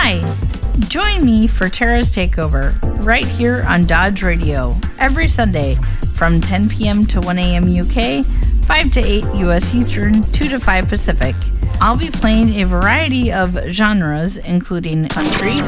Hi! Join me for Tara's Takeover right here on Dodge Radio every Sunday from 10 p.m. to 1 a.m. UK, 5 to 8 U.S. Eastern, 2 to 5 Pacific. I'll be playing a variety of genres including country,